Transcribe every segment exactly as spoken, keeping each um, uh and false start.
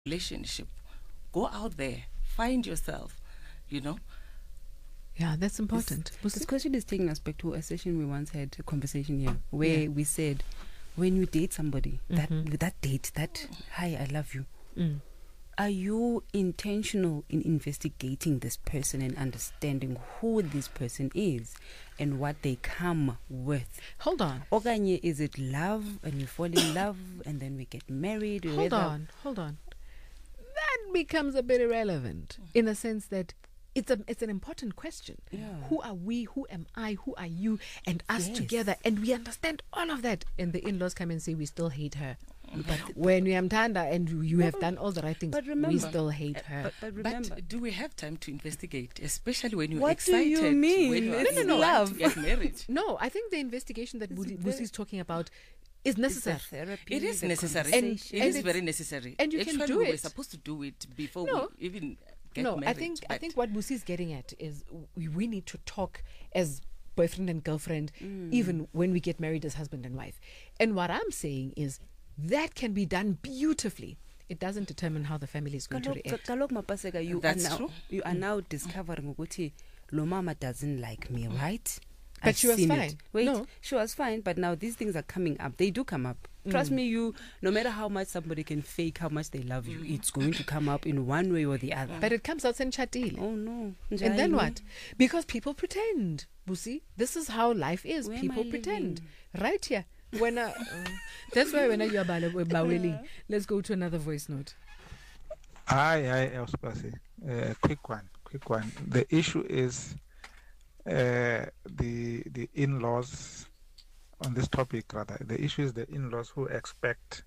relationship. Go out there, find yourself, you know. Yeah, that's important. This, this question is taking us back to a session we once had, a conversation here, where Yeah. we said, when you date somebody, that Mhm. with that date, that, hi, I love you, Mm. are you intentional in investigating this person and understanding who this person is and what they come with? Hold on. Okanye, is it love and you fall in love and then we get married? Hold whether- on. Hold on. That becomes a bit irrelevant in the sense that it's a it's an important question. Yeah. Who are we? Who am I? Who are you? And us Yes. together. And we understand all of that. And the in-laws come and say we still hate her. But, When we am Tanda and you have but- done all the right things, but we remember- still hate her. but, but remember, But do we have time to investigate, especially when you're What do excited? you mean? When you It's actually want love. to get married. No, I think the investigation that It's Busi very- is talking about is it's the necessary. therapy, It is the necessary. And- it and is it's- very necessary. and you can Actually, do we were it. supposed to do it before No. we even get no, married. I think I but- think what Busi is getting at is we, we need to talk as boyfriend and girlfriend, even when we get married as husband and wife. And what I'm saying is that can be done beautifully. It doesn't determine how the family is going to Kalok- react. Kalok Mapaseka, you are That's now true. you are now discovering ukuthi lo mama doesn't like me, right? But I've she was seen fine. it. Wait, No. she was fine, but now these things are coming up. They do come up. Trust me, you. No matter how much somebody can fake how much they love you, it's going to come up in one way or the other. But it comes out in chatile. oh no! And then Njani? what? Because people pretend. Busi, this is how life is. Where am People I pretend. living? Right here. When uh, that's why when you are baweli. Let's go to another voice note. Hi, hi, Elspasi. Uh, quick one, quick one. The issue is uh, the the in-laws on this topic. Rather, the issue is the in-laws who expect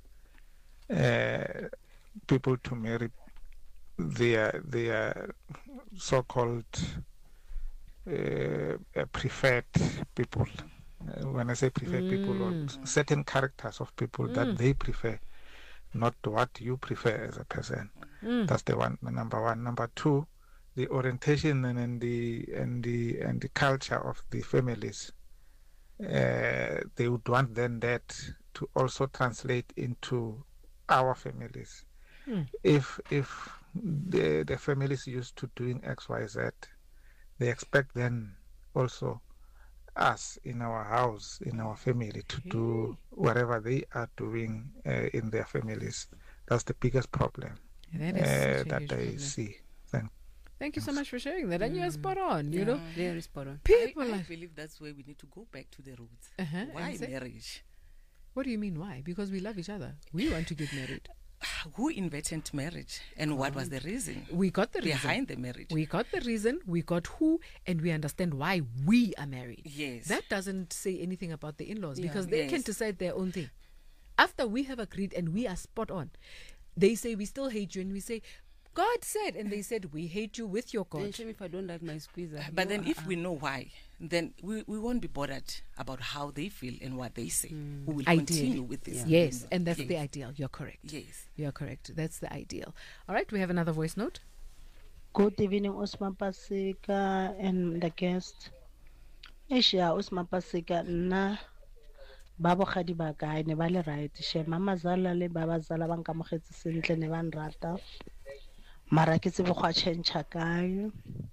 uh, people to marry their their so-called uh, uh, preferred people. Uh, when I say preferred people, or certain characters of people that they prefer, not what you prefer as a person. That's the one. Number one. Number two, the orientation and, and the and the and the culture of the families. Uh, they would want then that to also translate into our families. If if the the families used to doing X Y Z, they expect then also us in our house, in our family, to do whatever they are doing uh, in their families. That's the biggest problem That is uh, such a that huge I problem. see. Thank Thank you so much for sharing that. And you're spot on, you know. Very spot on. People I, I are- believe that's where we need to go back to the roots. Uh-huh, Why and say- marriage? What do you mean why? Because we love each other. We want to get married. Who invented marriage, and what was the reason We got the reason. behind the marriage? We got the reason, we got who, and we understand why we are married. Yes. That doesn't say anything about the in-laws Yeah. because they can Yes. decide their own thing. After we have agreed and we are spot on, they say we still hate you, and we say, God said, and they said, we hate you with your Then God. shame if I don't like my squeezer. But No, then, if uh-uh. we know why, then we, we won't be bothered about how they feel and what they say. We will Ideally. continue with this. Yes, and that's yes. the ideal. You're correct. Yes. You're correct. That's the ideal. All right, we have another voice note. Good evening, Usman Pasika and the guest. Asia Usman Pasika na babo khadi ba kae ne ba le right she mama zala le baba zala ba nkamogetse sentle ne ba nrata mara ke tsebe go a change kae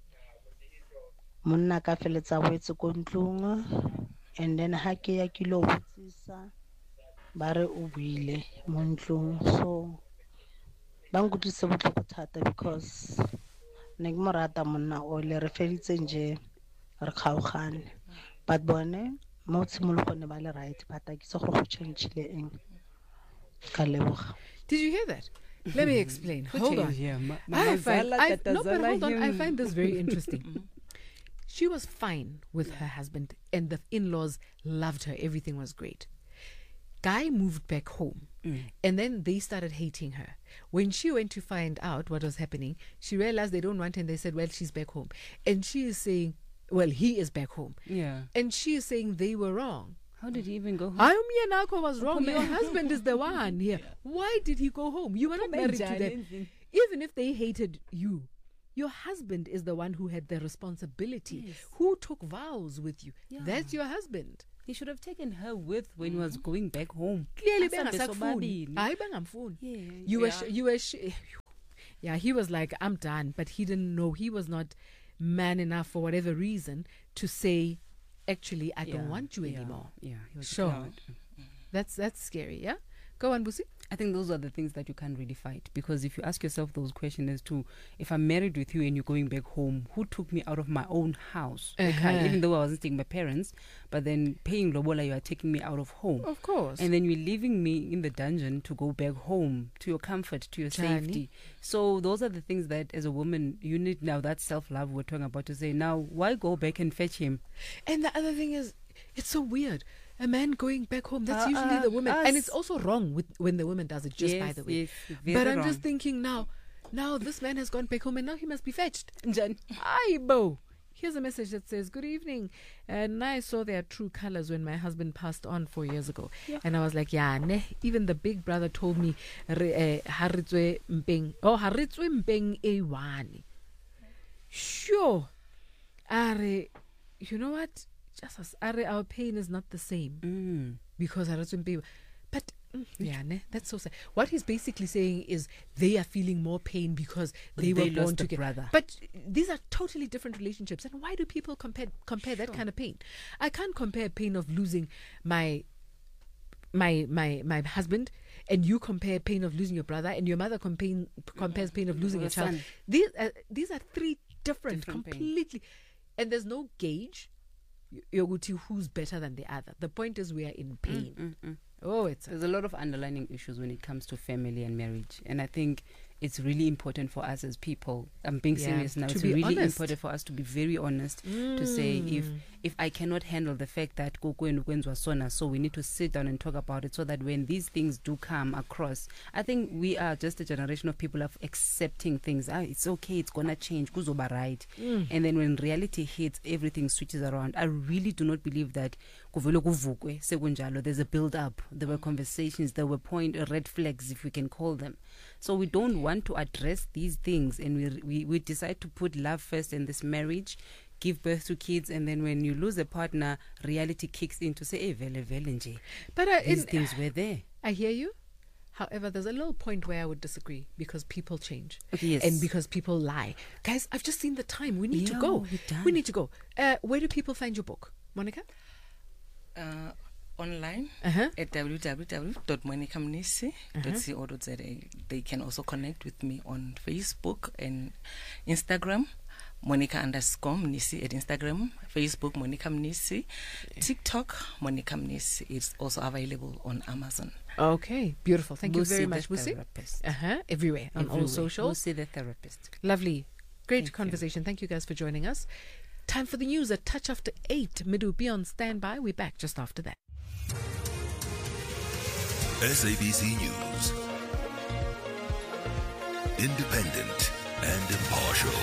monna ka feletsa go etse ko ntlong and then ha ke ya ke lo botsisa ba re o buile mo ntlong so ba nkutlwise botlhoko thata because ne ke mo rata monna o le re feditse nje re kgaogane but bone mo tshimologong ne ba le right but a ke se gore go change-ile eng ka leboga. Did you hear that? Let me explain. Hold on. Yeah, ma- I Mama find, Zala, I, Tata no, but Zala, hold on. I him. find this very interesting. She was fine with her husband, and the in-laws loved her. Everything was great. Guy moved back home, and then they started hating her. When she went to find out what was happening, she realized they don't want her, and they said, well, she's back home. And she is saying, well, he is back home. Yeah. And she is saying they were wrong. How did he even go home? Ayumi Nako was wrong. Your husband is the one here. Why did he go home? You were not married to them. Even if they hated you, your husband is the one who had the responsibility, Yes. who took vows with you. Yeah. That's your husband. He should have taken her with when he was going back home. Clearly, Asambe bengasakufuni. sobabili. Hayi bengamfuni. Yeah. You were, Yeah. sh- you were, sh- yeah. He was like, I'm done, but he didn't know. He was not man enough for whatever reason to say, actually, I Yeah, don't want you yeah, anymore. Yeah, he was Sure. proud. That's that's scary. Yeah. Go on, Busi. I think those are the things that you can't really fight, because if you ask yourself those questions as to, if I'm married with you and you're going back home, who took me out of my own house? Uh-huh. Okay, even though I wasn't taking my parents, but then paying lobola, you are taking me out of home. Of course. And then you're leaving me in the dungeon to go back home, to your comfort, to your Jani. safety. So those are the things that as a woman, you need now, that self-love we're talking about, to say, now, why go back and fetch him? And the other thing is, it's so weird. A man going back home, that's Uh, usually uh, the woman. And us. it's also wrong with when the woman does it, just by Yes, the way. yes, very But I'm wrong. just thinking now, now this man has gone back home and now he must be fetched. Njani? Aibo. Here's a message that says, good evening. And I saw their true colors when my husband passed on four years ago. Yeah. And I was like, yeah, ne. Even the big brother told me, re- eh, Haritzwe Mpeng, oh, Haritzwe Mpeng Ewani. Sure. Are, you know what? Just as are, our pain is not the same. Mm. Because Haritzwe Mpeng. But, mm, yeah, ne, that's so sad. What he's basically saying is they are feeling more pain because they, They were born lost a together. brother. But these are totally different relationships. And why do people compare compare that kind of pain? I can't compare pain of losing my my my my husband, and you compare pain of losing your brother, and your mother compare, compares pain of losing Your a child. son. These uh, these are three different, Different pain. completely, and there's no gauge. Yoguti, who's better than the other? The point is we are in pain. Mm, mm. Oh, it's a, There's a lot of underlying issues when it comes to family and marriage, and I think it's really important for us as people. I'm being Yeah, serious now. to It's be really honest. important for us to be very honest, to say if if I cannot handle the fact that Kokwen Ukwenzwa Sona, so we need to sit down and talk about it, so that when these things do come across, I think we are just a generation of people of accepting things. Ah, it's okay, it's gonna change, kuzoba right. And then when reality hits, everything switches around. I really do not believe that kuvele kuvukwe sekunjalo. There's a build up. There were conversations. There were point red flags, if we can call them. So we don't want to address these things, and we we, we decide to put love first in this marriage, give birth to kids, and then when you lose a partner, reality kicks in to say, "Hey, vele vele nje." but uh, These in- things were there. I hear you. However, there's a little point where I would disagree because people change. Yes. And because people lie. Guys, I've just seen the time. We need to Yeah, go. we're done. We need to go. Uh, where do people find your book? Monica? Uh, online Uh-huh. at w w w dot monica mnisi dot co dot za. They can also connect with me on Facebook and Instagram, Monica underscore Mnisi at Instagram, Facebook Monica Mnisi, TikTok Monica Mnisi. It's also available on Amazon. Okay. Beautiful. Thank you Busi very the much, Busi. therapist. Uh-huh. Everywhere. On all Everywhere. socials. Busi the therapist. Lovely. Great Thank you. conversation. Thank you guys for joining us. Time for the news. A touch after eight. Midu, be on standby. We're back just after that. S A B C News. Independent and impartial.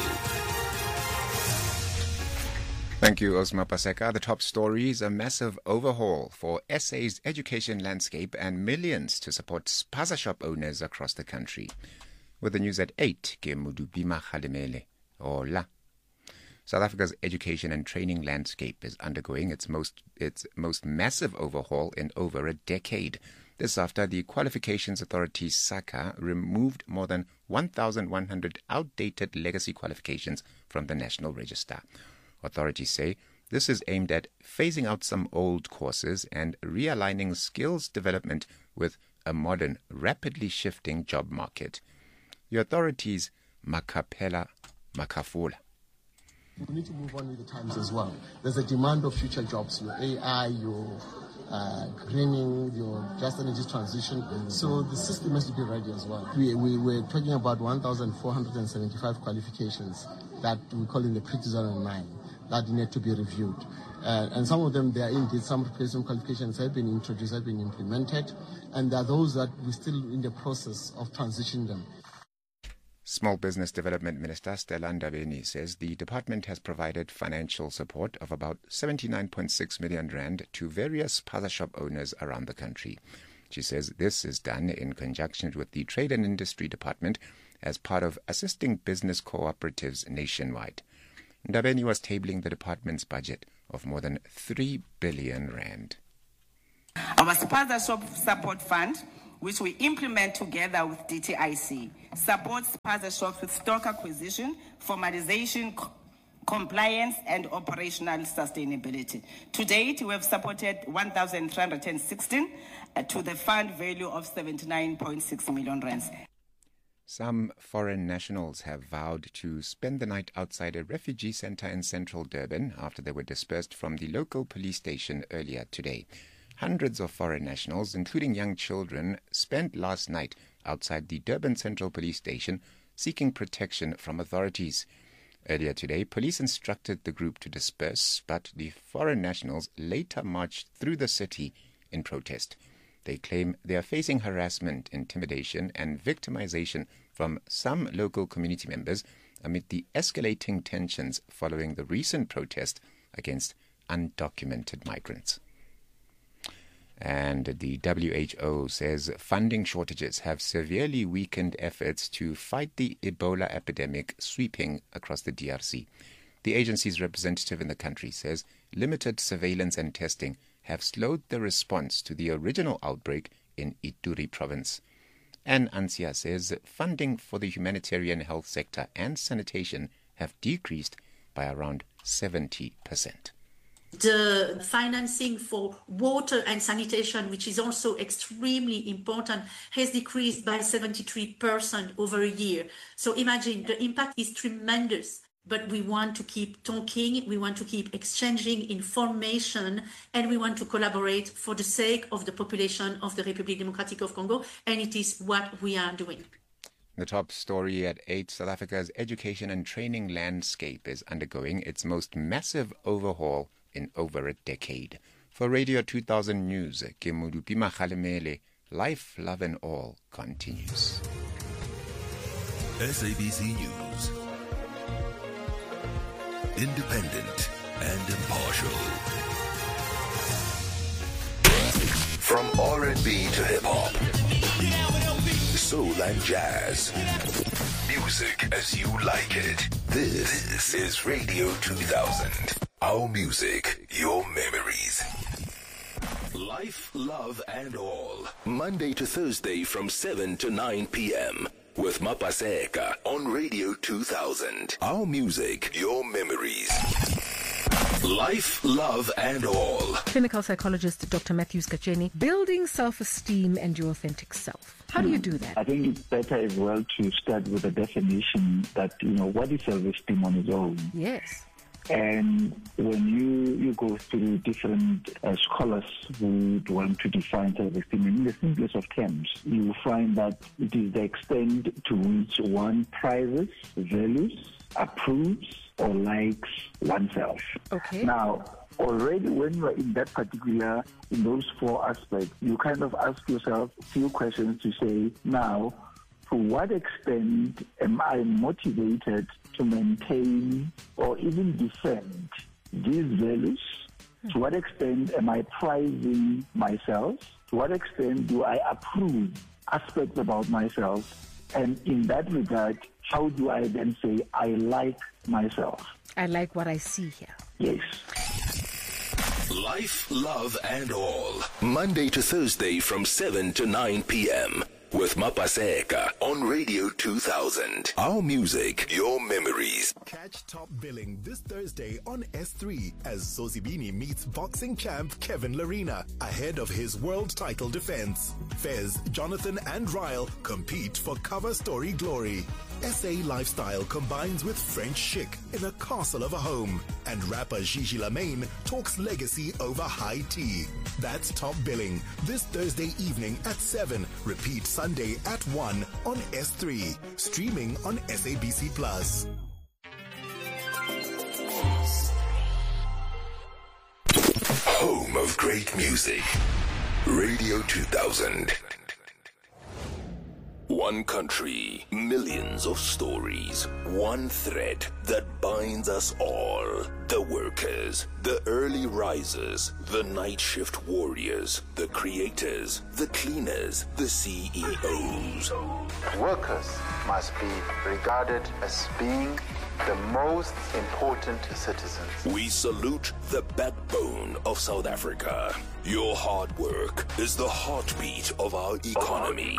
Thank you, Osma Paseka. The top stories: a massive overhaul for S A's education landscape and millions to support spaza shop owners across the country. With the news at eight, ke Mudubima Khalemele. Hola. South Africa's education and training landscape is undergoing its most its most massive overhaul in over a decade. This after the Qualifications Authority, SAQA, removed more than one thousand one hundred outdated legacy qualifications from the National Register. Authorities say this is aimed at phasing out some old courses and realigning skills development with a modern, rapidly shifting job market. The authorities, Makapela Makafula. We need to move on with the times as well. There's a demand of future jobs, your A I, your uh, greening, your just energy transition. So the system has to be ready as well. We, we were talking about one thousand four hundred seventy-five qualifications that we call in the pre two thousand nine that need to be reviewed. Uh, and some of them, they are indeed, some replacement qualifications have been introduced, have been implemented, and there are those that we're still in the process of transitioning them. Small Business Development Minister Stella Ndabeni says the department has provided financial support of about seventy-nine point six million rand to various spaza shop owners around the country. She says this is done in conjunction with the Trade and Industry Department as part of assisting business cooperatives nationwide. Ndabeni was tabling the department's budget of more than three billion rand. Our Spaza Shop Support Fund, which we implement together with D T I C, supports Spaza shops with stock acquisition, formalization, c- compliance, and operational sustainability. To date, we have supported one thousand three hundred sixteen uh, to the fund value of seventy-nine point six million rands. Some foreign nationals have vowed to spend the night outside a refugee center in central Durban after they were dispersed from the local police station earlier today. Hundreds of foreign nationals, including young children, spent last night outside the Durban Central Police Station seeking protection from authorities. Earlier today, police instructed the group to disperse, but the foreign nationals later marched through the city in protest. They claim they are facing harassment, intimidation, and victimization from some local community members amid the escalating tensions following the recent protest against undocumented migrants. And the W H O says funding shortages have severely weakened efforts to fight the Ebola epidemic sweeping across the D R C. The agency's representative in the country says limited surveillance and testing have slowed the response to the original outbreak in Ituri province. Anne Ansia says funding for the humanitarian health sector and sanitation have decreased by around seventy percent. The financing for water and sanitation, which is also extremely important, has decreased by seventy-three percent over a year. So imagine the impact is tremendous, but we want to keep talking, we want to keep exchanging information, and we want to collaborate for the sake of the population of the Republic Democratic of Congo, and it is what we are doing. The top story at eight, South Africa's education and training landscape is undergoing its most massive overhaul in over a decade. For Radio two thousand News, ke Modupi Makgalemele, Life, Love and All continues. S A B C News. Independent and impartial. From R and B to hip-hop, soul and jazz, music as you like it. This, this is Radio two thousand. Our music, your memories. Life, Love and All. Monday to Thursday from seven to nine p.m. with Mapaseka on Radio two thousand. Our music, your memories. Life, Love and All. Clinical psychologist Doctor Matthew Skacheni, building self-esteem and your authentic self. How do you do that? I think it's better as well to start with a definition that, you know, what is self-esteem on its own? Yes. And when you, you go through different uh, scholars who want to define self-esteem in the simplest of terms, you will find that it is the extent to which one prizes, values, approves, or likes oneself. Okay. Now, already when you are in that particular, in those four aspects, you kind of ask yourself a few questions to say, now, to what extent am I motivated to maintain or even defend these values? To what extent am I prizing myself? To what extent do I approve aspects about myself? And in that regard, how do I then say I like myself? I like what I see here. Yes. Life, Love and All. Monday to Thursday from seven to nine p.m. with Mapaseka on Radio two thousand. Our music, your memories. Catch Top Billing this Thursday on S three as Zozibini meets boxing champ Kevin Larina ahead of his world title defense. Fez, Jonathan and Ryle compete for cover story glory. S A lifestyle combines with French chic in a castle of a home. And rapper Gigi Lamaine talks legacy over high tea. That's Top Billing this Thursday evening at seven. Repeat Sunday at one on S three. Streaming on S A B C Plus. Home of great music. Radio two thousand. One country, millions of stories, one thread that binds us all. The workers, the early risers, the night shift warriors, the creators, the cleaners, the C E Os. Workers must be regarded as being the most important citizens. We salute the backbone of South Africa. Your hard work is the heartbeat of our economy.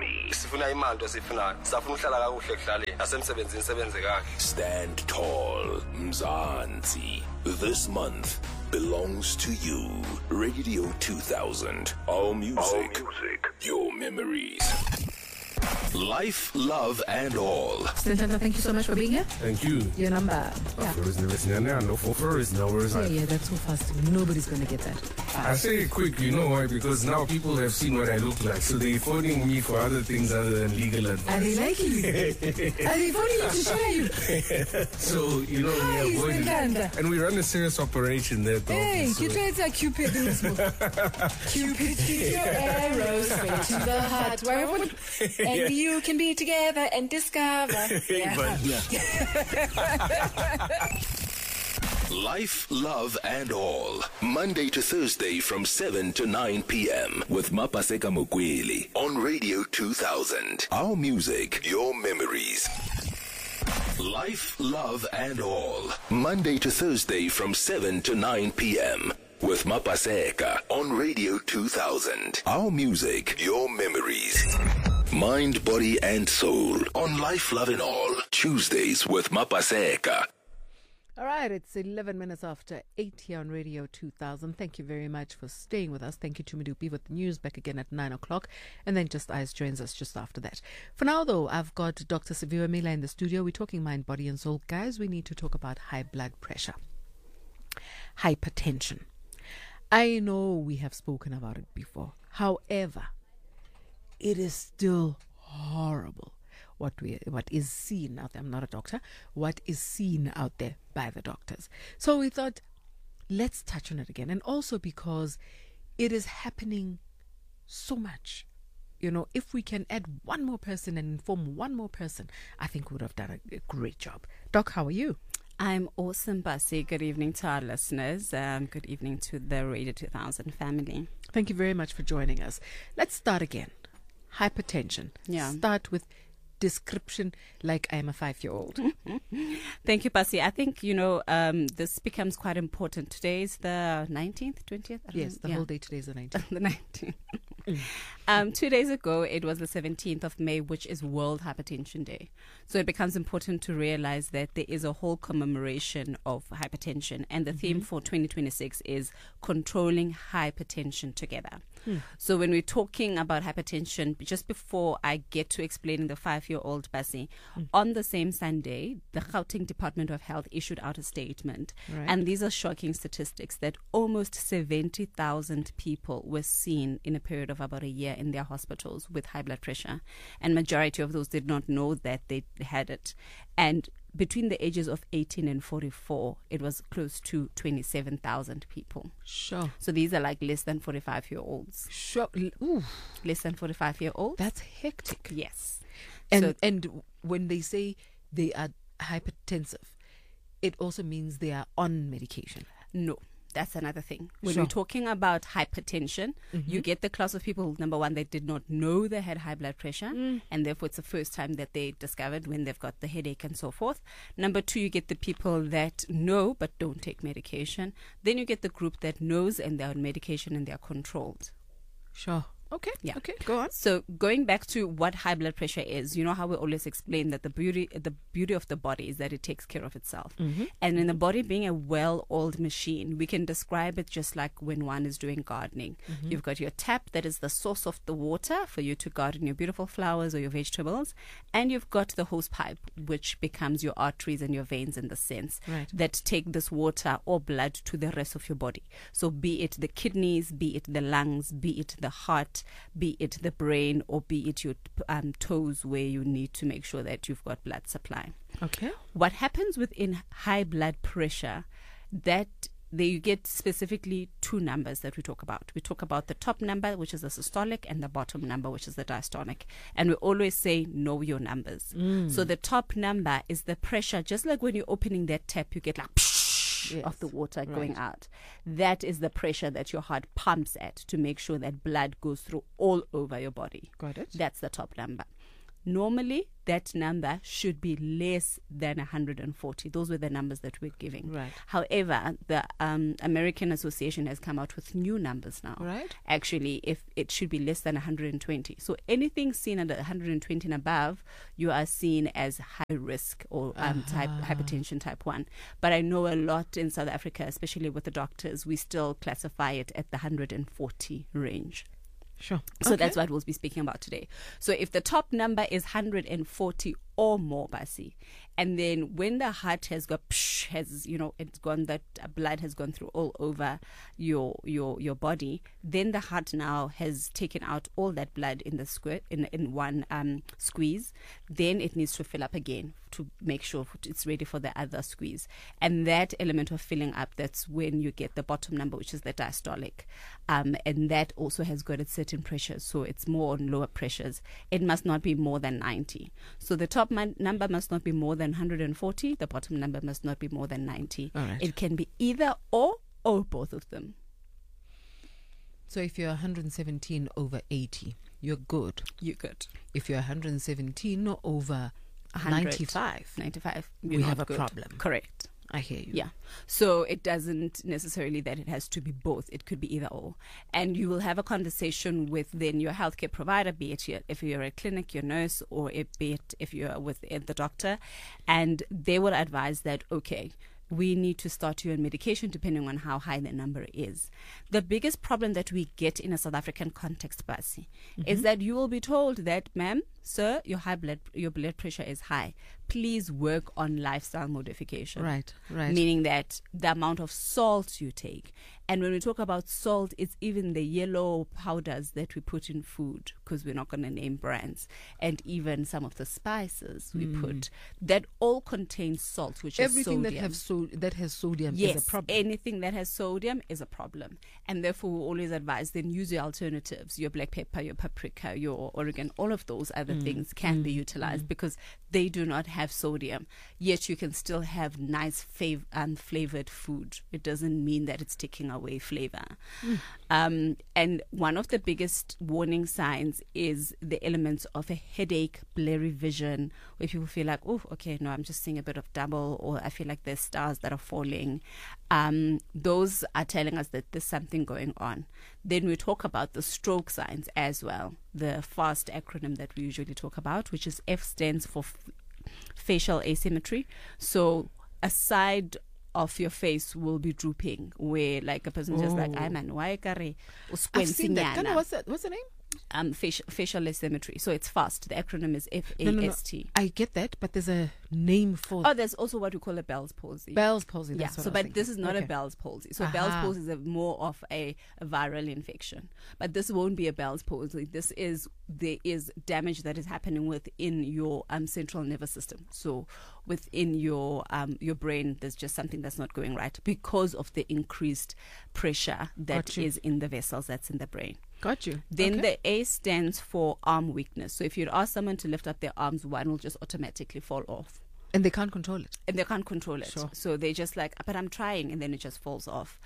Stand tall, Mzansi. This month belongs to you. Radio two thousand. Our music. Our music. Your memories. Life, love, and all. Stentanta, thank you so much for being here. Thank you. Your number. Yeah. First, no, for first, no, yeah, yeah, that's so fast. Nobody's going to get that. I say it quick, you know why? Because now people have seen what I look like, so they're phoning me for other things other than legal advice. Are they liking you? Are they phoning you to shame? So, you know, Hi, we avoid it. And we run a serious operation there, though. Hey, so. you try to Cupid. Cupid, shoot your arrows straight to the heart. Where would, and yeah. you can be together and discover. Yeah. Yeah. Life, love, and all. Monday to Thursday from seven to nine p.m. with Mapaseka Mokweli on Radio two thousand. Our music, your memories. Life, love, and all. Monday to Thursday from seven to nine p.m. with Mapaseka on Radio two thousand. Our music, your memories. Mind, body, and soul on Life, Love, and All. Tuesdays with Mapaseka. All right, it's eleven minutes after eight here on Radio two thousand. Thank you very much for staying with us. Thank you to Medupi with the news back again at nine o'clock. And then Just Eyes joins us just after that. For now, though, I've got Doctor Siviwe Mila in the studio. We're talking mind, body, and soul. Guys, we need to talk about high blood pressure, hypertension. I know we have spoken about it before. However, it is still horrible. What we what is seen out there, I'm not a doctor, what is seen out there by the doctors. So we thought, let's touch on it again. And also because it is happening so much. You know, if we can add one more person and inform one more person, I think we would have done a, a great job. Doc, how are you? I'm awesome, Basi. Good evening to our listeners. Um, good evening to the Radio two thousand family. Thank you very much for joining us. Let's start again. Hypertension. Yeah. Start with description like I am a five-year-old. Thank you, Pasi. I think, you know, um, this becomes quite important. Today is the nineteenth, twentieth? Yes, the yeah. whole day today is the nineteenth. the nineteenth. um, two days ago, it was the seventeenth of May, which is World Hypertension Day. So it becomes important to realize that there is a whole commemoration of hypertension. And the mm-hmm. theme for twenty twenty-six is controlling hypertension together. Mm. So when we're talking about hypertension, just before I get to explaining the five-year-old Basi, mm. on the same Sunday, the Gauteng Department of Health issued out a statement. Right. And these are shocking statistics that almost seventy thousand people were seen in a period of about a year in their hospitals with high blood pressure. And majority of those did not know that they had it. And between the ages of eighteen and forty-four, it was close to twenty-seven thousand people. Sure. So these are like less than forty-five-year-olds. Sure. Ooh. Less than forty-five-year-olds. That's hectic. Yes. And so, and when they say they are hypertensive, it also means they are on medication. No. That's another thing. When Sure. we're talking about hypertension, Mhm. you get the class of people, number one, they did not know they had high blood pressure, Mm. and therefore it's the first time that they discovered when they've got the headache and so forth. Number two, you get the people that know but don't take medication. Then you get the group that knows and they're on medication and they're controlled. Sure. Okay. Yeah. Okay. Go on. So going back to what high blood pressure is, you know how we always explain that the beauty the beauty of the body is that it takes care of itself. Mhm. And in the body being a well-oiled machine, we can describe it just like when one is doing gardening. Mhm. You've got your tap that is the source of the water for you to garden your beautiful flowers or your vegetables, and you've got the hose pipe, which becomes your arteries and your veins in the sense Right. that take this water or blood to the rest of your body. So be it the kidneys, be it the lungs, be it the heart, be it the brain, or be it your um, toes, where you need to make sure that you've got blood supply. Okay. What happens within high blood pressure, that they you get specifically two numbers that we talk about. We talk about the top number, which is the systolic, and the bottom number, which is the diastolic. And we always say, know your numbers. Mm. So the top number is the pressure, just like when you're opening that tap, you get like Yes. of the water Right. going out. That is the pressure that your heart pumps at to make sure that blood goes through all over your body. Got it. That's the top number. Normally, that number should be less than one hundred forty. Those were the numbers that we're giving. Right. However, the um, American Association has come out with new numbers now. Right. Actually, if it should be less than one hundred twenty. So anything seen under one hundred twenty and above, you are seen as high risk or um, Uh-huh. type hypertension type one. But I know a lot in South Africa, especially with the doctors, we still classify it at the one hundred forty range. Sure. So Okay. that's what we'll be speaking about today. So if the top number is one hundred forty or more, Basi, and then when the heart has got psh, has you know it's gone, that uh, blood has gone through all over your your your body, then the heart now has taken out all that blood in the squirt in in one um squeeze. Then it needs to fill up again to make sure it's ready for the other squeeze. And that element of filling up, that's when you get the bottom number, which is the diastolic, um and that also has got its certain pressures, so it's more on lower pressures. It must not be more than ninety. So the top man- number must not be more than one hundred forty. The bottom number must not be more than ninety. All right. It can be either or or both of them. So if you're one hundred seventeen over eighty, you're good. You're good. If you're one hundred seventeen over one hundred, ninety-five, ninety-five, we you're have not a good. problem. Correct. I hear you. Yeah. So it doesn't necessarily that it has to be both. It could be either or. And you will have a conversation with then your healthcare provider, be it your, if you're a clinic, your nurse, or if, be it if you're with uh, the doctor, and they will advise that, okay, we need to start you on medication depending on how high the number is. The biggest problem that we get in a South African context, Basi, Mhm. is that you will be told that, ma'am, sir, your high blood your blood pressure is high. Please work on lifestyle modification. Right, right. Meaning that the amount of salt you take. And when we talk about salt, it's even the yellow powders that we put in food, because we're not going to name brands, and even some of the spices we Mm. put, that all contain salt, which Everything is that sodium. have so that has sodium Yes, is a problem. anything that has sodium is a problem. And therefore, we always advise then use your alternatives, your black pepper, your paprika, your oregano, all of those other Mm, things can mm, be utilized mm. because they do not have sodium. Yet you can still have nice fav- um, flavored food. It doesn't mean that it's taking away flavor. Mm. Um, and one of the biggest warning signs is the elements of a headache, blurry vision, where people feel like, oh, okay, no, I'm just seeing a bit of double, or I feel like there's stars that are falling. Um, those are telling us that there's something going on. Then we talk about the stroke signs as well, the FAST acronym that we usually talk about, which is F stands for f- facial asymmetry. So a side of your face will be drooping, where like a person just like, Oh. "Ay man, why kare I've seen that. Kana, what's that? What's the name? Um, facial, facial asymmetry. So it's FAST. The acronym is F A No, no, no. S T. I get that, but there's a name for Oh, there's also what we call a Bell's palsy. Bell's palsy. Yeah. That's what So, I was but thinking. this is not Okay. a Bell's palsy. So Bell's Aha. palsy is a more of a, a viral infection. But this won't be a Bell's palsy. This is there is damage that is happening within your um, central nervous system. So within your um, your brain, there's just something that's not going right because of the increased pressure that Got you. is in the vessels that's in the brain. Got you. Then Okay. the A stands for arm weakness. So if you'd ask someone to lift up their arms, one will just automatically fall off. And they can't control it. And they can't control it. Sure. So they just like, but I'm trying, and then it just falls off.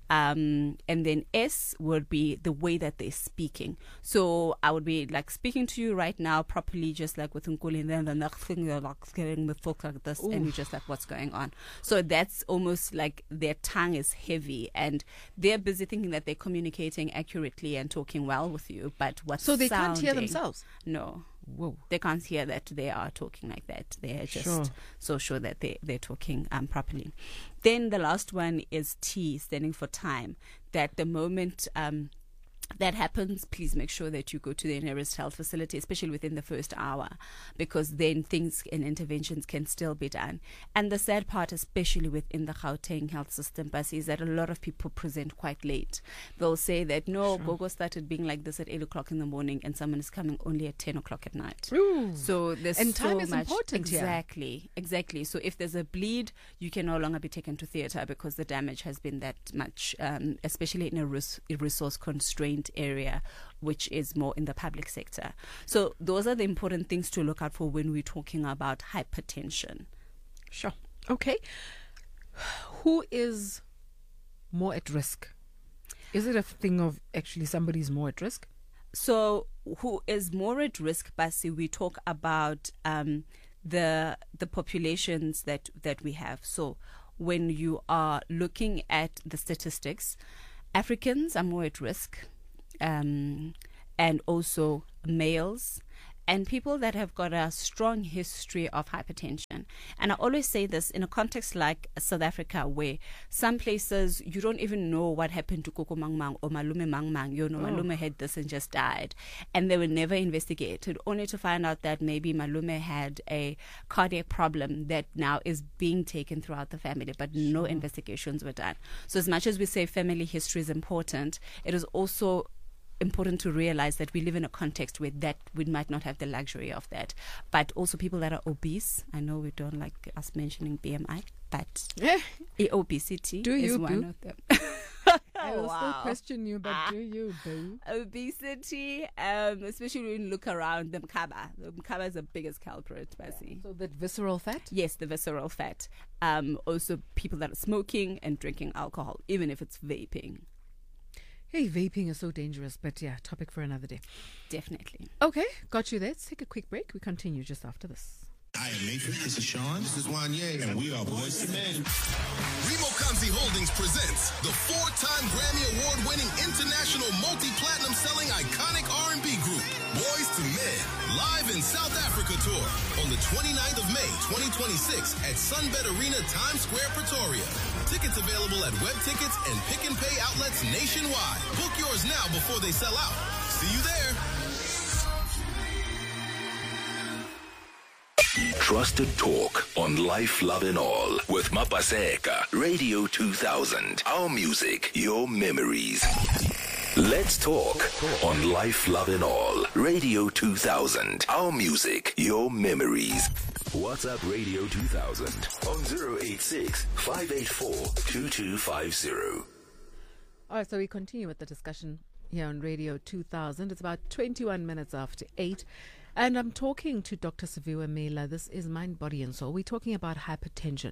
Um, and then S would be the way that they're speaking. So I would be like speaking to you right now properly, just like with Nkuli, and then the next thing you're like getting the talk like this, and you're Oof. just like, what's going on? So that's almost like their tongue is heavy, and they're busy thinking that they're communicating accurately and talking well with you, but what's So they can't hear sounding- themselves? No. Whoa. They can't hear that they are talking like that. They are just Sure. so sure that they, they're talking um, properly. Then the last one is T, standing for time. That the moment um, that happens, please make sure that you go to the nearest health facility, especially within the first hour, because then things and interventions can still be done. And the sad part, especially within the Gauteng health system, Basi, is that a lot of people present quite late. They'll say that, no, Sure. Gogo started being like this at eight o'clock in the morning, and someone is coming only at ten o'clock at night. Ooh. So there's And time so is much, important here. Exactly, exactly. So if there's a bleed, you can no longer be taken to theatre because the damage has been that much, um, especially in a, res- a resource-constrained area, which is more in the public sector. So those are the important things to look out for when we're talking about hypertension. Sure. Okay. Who is more at risk? Is it a thing of actually somebody's more at risk? So who is more at risk, Basi? We talk about um, the the populations that, that we have. So when you are looking at the statistics, Africans are more at risk, um, and also males, and people that have got a strong history of hypertension. And I always say this in a context like South Africa, where some places you don't even know what happened to Koko Mang Mang or Malume Mang Mang. You know, oh. Malume had this and just died. And they were never investigated, only to find out that maybe Malume had a cardiac problem that now is being taken throughout the family, but sure. no investigations were done. So as much as we say family history is important, it is also important to realize that we live in a context where that we might not have the luxury of that. But also people that are obese. I know we don't like us mentioning B M I, but yeah. obesity do is you, one boo? of them. I will wow. still question you, but ah. do you, boo? Obesity, um, especially when you look around, the mkaba. The mkaba is the biggest culprit, Basi. Yeah. So that visceral fat? Yes, the visceral fat. Um, also people that are smoking and drinking alcohol, even if it's vaping. Hey, vaping is so dangerous, but yeah, topic for another day. Definitely. Okay, got you there. Let's take a quick break. We continue just after this. I am Nathan. This is Sean. This is Wanye. And we are Boys to Men. Remo Kanzi Holdings presents the four-time Grammy Award-winning international multi-platinum selling iconic R and B group, Boys to Men, live in South Africa tour on the twenty-ninth of May, twenty twenty-six at Sunbet Arena, Times Square, Pretoria. Tickets available at web tickets and pick and pay outlets nationwide. Book yours now before they sell out. See you there. Trusted talk on Life, Love and All with Mapaseka. Radio two thousand. Our music, your memories. Let's talk on Life, Love and All. Radio two thousand. Our music, your memories. WhatsApp Radio two thousand on zero eight six, five eight four, two two five zero. All right, so we continue with the discussion here on Radio two thousand. It's about twenty-one minutes after eight. And I'm talking to Doctor Siviwe Mela. This is Mind, Body and Soul. We're talking about hypertension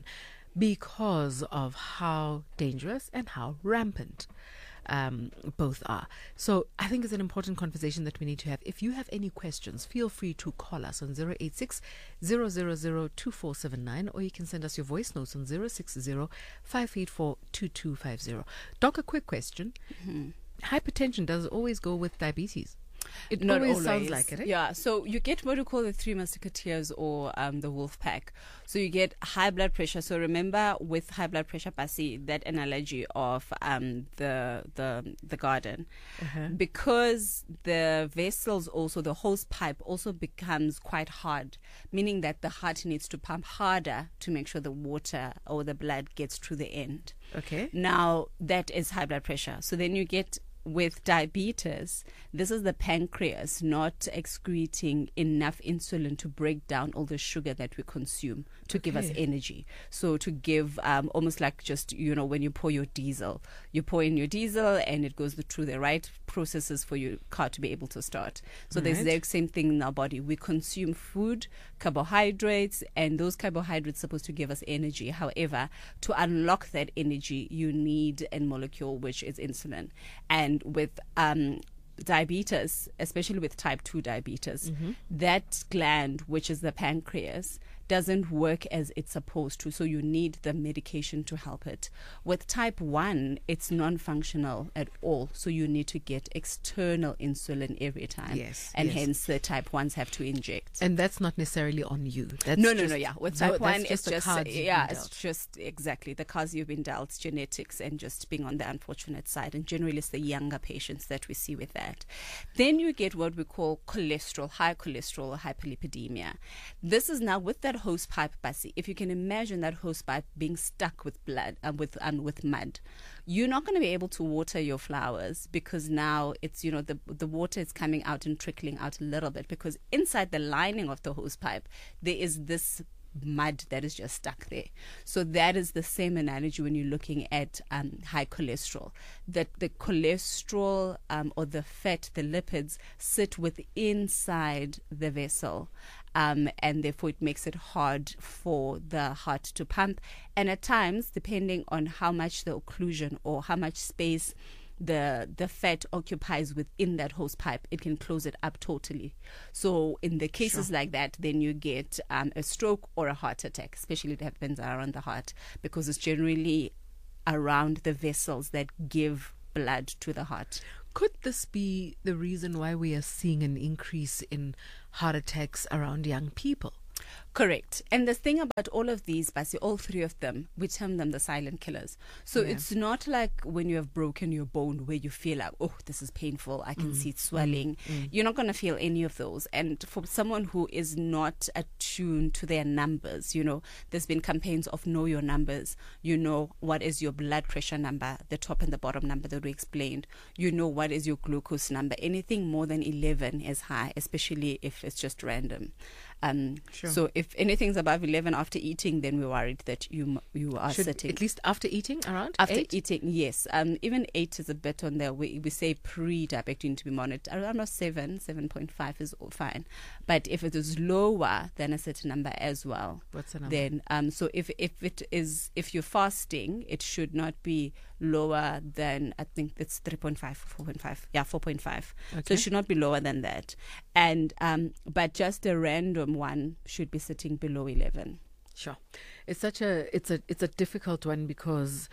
because of how dangerous and how rampant um, both are. So I think it's an important conversation that we need to have. If you have any questions, feel free to call us on zero eight six, zero zero zero, two four seven nine, or you can send us your voice notes on zero six zero, five eight four, two two five zero. Doc, a quick question. Mm-hmm. Hypertension, does it always go with diabetes? It Not always, always sounds like it, eh? Yeah, so you get what we call the three musketeers or um, the wolf pack. So you get high blood pressure. So remember with high blood pressure, Pasi, that analogy of um, the the the garden. Uh-huh. Because the vessels also, the hose pipe also becomes quite hard, meaning that the heart needs to pump harder to make sure the water or the blood gets to the end. Okay. Now, that is high blood pressure. So then you get with diabetes, this is the pancreas not excreting enough insulin to break down all the sugar that we consume to okay. give us energy. So to give um, almost like just, you know, when you pour your diesel, you pour in your diesel and it goes through the right processes for your car to be able to start. So right. there's the exact same thing in our body. We consume food, carbohydrates, and those carbohydrates are supposed to give us energy. However, to unlock that energy, you need a molecule which is insulin. And And with um, diabetes, especially with type two diabetes, mm-hmm. that gland, which is the pancreas, doesn't work as it's supposed to. So you need the medication to help it. With type one, it's non-functional at all. So you need to get external insulin every time. Yes. And yes. hence the type ones have to inject. And that's not necessarily on you. That's no, no, just, no, yeah. With type no, one, just it's just, yeah, it's just exactly the cards you've been dealt, genetics, and just being on the unfortunate side. And generally it's the younger patients that we see with that. Then you get what we call cholesterol, high cholesterol, hyperlipidemia. This is now with that hose pipe, Basi. If you can imagine that hose pipe being stuck with blood and um, with um, with mud, you're not going to be able to water your flowers because now it's, you know, the the water is coming out and trickling out a little bit because inside the lining of the hose pipe there is this mud that is just stuck there. So that is the same analogy when you're looking at um, high cholesterol. That the cholesterol um, or the fat, the lipids, sit with inside the vessel. Um, and therefore it makes it hard for the heart to pump. And at times, depending on how much the occlusion or how much space the the fat occupies within that hose pipe, it can close it up totally. So in the cases Sure. like that, then you get um, a stroke or a heart attack, especially it happens around the heart, because it's generally around the vessels that give blood to the heart. Could this be the reason why we are seeing an increase in heart attacks around young people? Correct. And the thing about all of these, Basi, all three of them, we term them the silent killers. So Yeah. it's not like when you have broken your bone where you feel like, oh, this is painful, I can Mm, see it swelling. mm, mm. You're not going to feel any of those. And for someone who is not attuned to their numbers, you know, there's been campaigns of know your numbers. You know what is your blood pressure number, the top and the bottom number that we explained. You know what is your glucose number. Anything more than eleven is high, especially if it's just random. Um, Sure. So if anything's above eleven after eating, then we're worried that you m- you are Should, sitting. at least after eating, around After eight? eating, yes. Um, even eight is a bit on there. We, we say pre-diabetic, you need to be monitored. Around about seven, seven point five is all fine. But if it is lower than a certain number as well, What's the number? then um, so if if it is if you're fasting, it should not be lower than, I think it's three point five, four point five. Yeah, four point five. So Okay. it should not be lower than that. And um, but just a random one should be sitting below eleven. Sure. It's such a it's a it's a difficult one because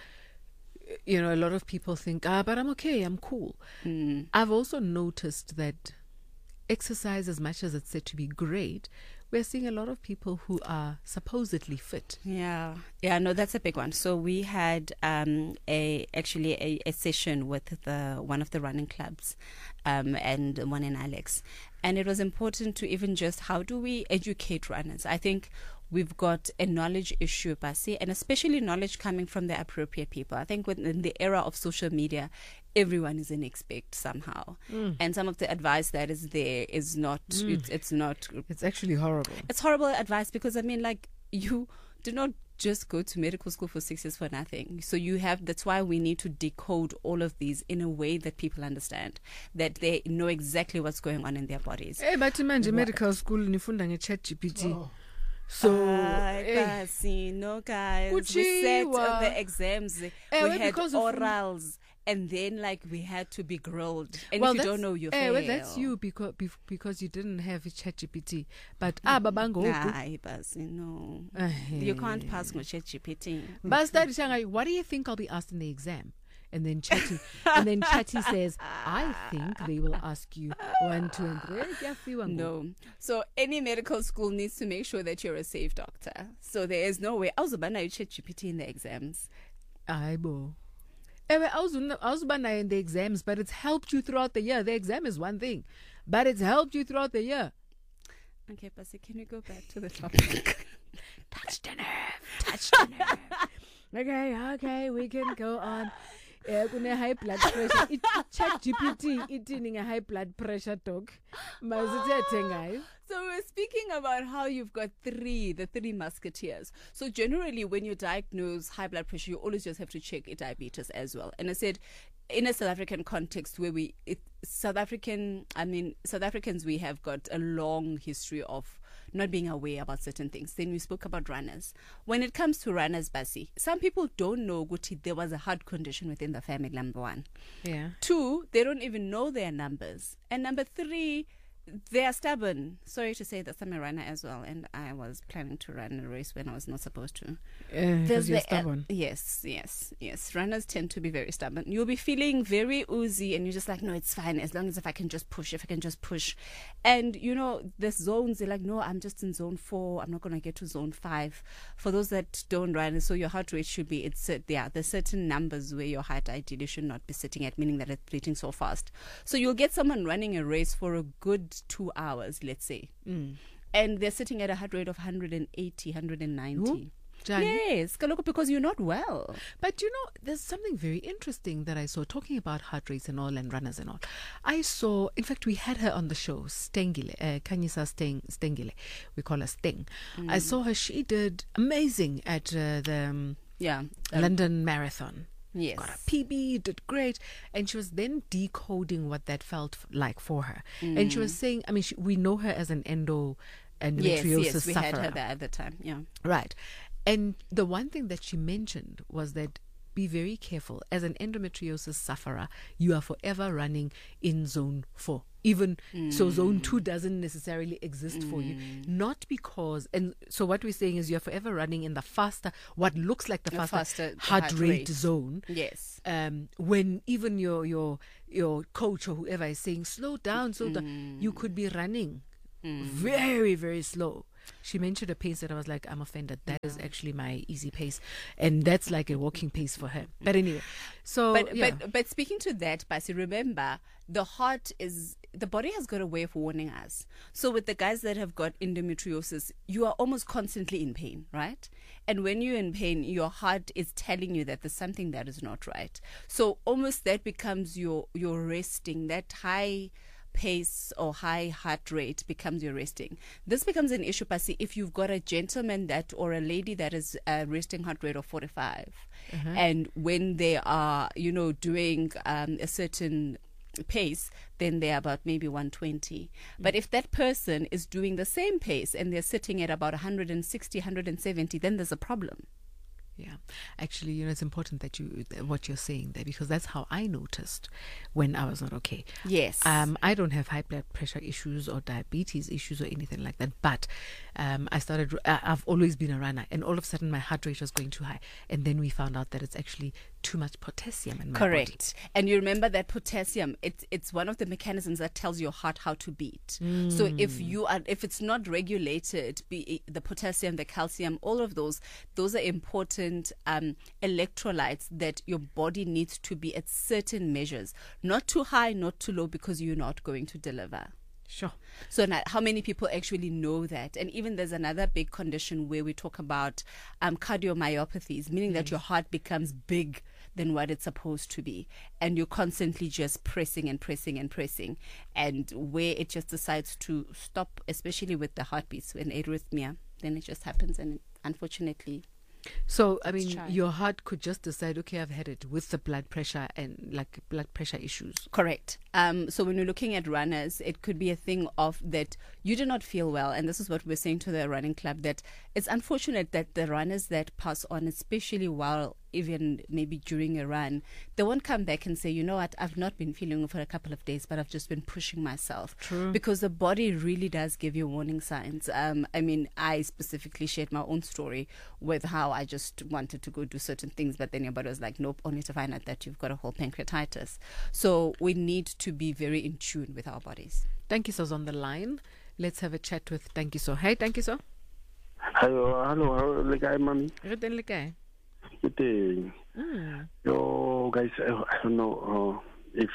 you know a lot of people think, ah, but I'm okay, I'm cool. Mm. I've also noticed that exercise, as much as it's said to be great, we're seeing a lot of people who are supposedly fit. Yeah, yeah, no, that's a big one. So we had um, a actually a, a session with the one of the running clubs, um, and one in Alex, and it was important to even just how do we educate runners. I think we've got a knowledge issue, Basi, and especially knowledge coming from the appropriate people. I think within the era of social media, everyone is an expert somehow, Mm. and some of the advice that is there is not. Mm. It's, it's not. It's actually horrible. It's horrible advice because I mean, like, you do not just go to medical school for six years for nothing. So you have. That's why we need to decode all of these in a way that people understand, that they know exactly what's going on in their bodies. Hey, but imagine medical school nifunda nge-chat G P T. So Ay, eh, Basi, no guys, we sat on Kuchiwa. the exams, Eh, we well, had because of- orals, and then like we had to be grilled. And well, if you that's- don't know, you eh, fail. well, that's you because because you didn't have a chat G P T. But ah, babango. Nah, Basi, no, you can't pass no chat G P T. But study Shanghai, what do you think I'll be asked in the exam? And then Chatty, and then Chatty says, I think they will ask you one, two, and three. Yeah, three, one, go. No. So any medical school needs to make sure that you're a safe doctor. So there is no way. I was about to chat G P T in the exams. Aibo. Ewe, I was I was bana in the exams, but it's helped you throughout the year. The exam is one thing, but it's helped you throughout the year. Okay, Basi, can you go back to the topic? Touch the nerve. Touch the nerve. Okay, okay, we can go on. Uh, kune high blood pressure. It, chat G P T eating a high blood pressure talk. Mazithe So we're speaking about how you've got three, the three musketeers. So generally, when you diagnose high blood pressure, you always just have to check a diabetes as well. And I said, in a South African context where we, it, South African, I mean, South Africans, we have got a long history of not being aware about certain things. Then we spoke about runners. When it comes to runners, Basi, some people don't know Guti, there was a heart condition within the family, number one. Yeah. Two, they don't even know their numbers. And number three, they are stubborn. Sorry to say that I'm a runner as well, and I was planning to run a race when I was not supposed to. Uh, There's you're the- stubborn. yes, yes, yes. Runners tend to be very stubborn. You'll be feeling very oozy, and you're just like, no, it's fine as long as if I can just push, if I can just push. And you know, the zones, they're like, no, I'm just in zone four. I'm not gonna get to zone five. For those that don't run, so your heart rate should be it's uh, yeah, there's certain numbers where your heart ideally should not be sitting at, meaning that it's beating so fast. So you'll get someone running a race for a good two hours, let's say, Mm. and they're sitting at a heart rate of one eighty, one ninety. Ooh, Jani. Yes, Kaloko, because you're not well. But you know, there's something very interesting that I saw talking about heart rates and all and runners and all. I saw, in fact, we had her on the show, Stengile, uh, Kanyisa Steng, Stengile. We call her Steng. I Mm. saw her, she did amazing at uh, the um, Yeah. Um, London Marathon. Yes. Got a P B, did great. And she was then decoding what that felt f- like for her. And she was Mm. saying, I mean, she, we know her as an endo Yes, endometriosis yes, we sufferer. had her there at the time. Yeah. Right. And the one thing that she mentioned was that be very careful. As an endometriosis sufferer, you are forever running in zone four. Even mm. so, zone two doesn't necessarily exist mm. for you. Not because, and so what we're saying is you're forever running in the faster, what looks like the, the faster, faster heart, heart rate, rate zone. Yes. Um, when even your your your coach or whoever is saying slow down, slow mm. down, you could be running mm. very very slow. She mentioned a pace that I was like, I'm offended. That yeah. is actually my easy pace, and that's like a walking pace for her. But anyway, so but yeah. but but speaking to that, Pasi, remember the heart is the body has got a way of warning us. So with the guys that have got endometriosis, you are almost constantly in pain, right? And when you're in pain, your heart is telling you that there's something that is not right. So almost that becomes your your resting, that high pace or high heart rate becomes your resting. This becomes an issue, Pasi, if you've got a gentleman that or a lady that is a resting heart rate of forty-five, uh-huh. and when they are, you know, doing um, a certain pace, then they're about maybe one twenty. Mm-hmm. But if that person is doing the same pace and they're sitting at about one sixty, one seventy, then there's a problem. Yeah, actually, you know, it's important that you what you're saying there, because that's how I noticed when I was not okay. Yes. Um, I don't have high blood pressure issues or diabetes issues or anything like that, but um, I started. I've always been a runner, and all of a sudden my heart rate was going too high, and then we found out that it's actually too much potassium in my Correct. body. And you remember that potassium, it's it's one of the mechanisms that tells your heart how to beat. Mm. So if you are if it's not regulated, be the potassium, the calcium, all of those, those are important um, electrolytes that your body needs to be at certain measures, not too high, not too low, because you're not going to deliver. Sure. So now, how many people actually know that? And even there's another big condition where we talk about um, cardiomyopathies, meaning yes. that your heart becomes big than what it's supposed to be, and you're constantly just pressing and pressing and pressing, and where it just decides to stop, especially with the heartbeats and arrhythmia, then it just happens, and unfortunately. So, I mean, your heart could just decide, okay, I've had it, with the blood pressure and like blood pressure issues. Correct. Um, so when you're looking at runners, it could be a thing of that you do not feel well. And this is what we're saying to the running club, that it's unfortunate that the runners that pass on, especially while even maybe during a run, they won't come back and say, you know what, I've not been feeling for a couple of days, but I've just been pushing myself. True. Because the body really does give you warning signs. Um, I mean, I specifically shared my own story with how I just wanted to go do certain things, but then your body was like, nope, only to find out that you've got a whole pancreatitis. So we need to be very in tune with our bodies. Thank you, so's on the line. Let's have a chat with Thank you, so. Hey, Thank you, so. Hello, hello, le guy, mommy. Good then, le guy. Good day. Mm. Yo, guys, I don't know uh, if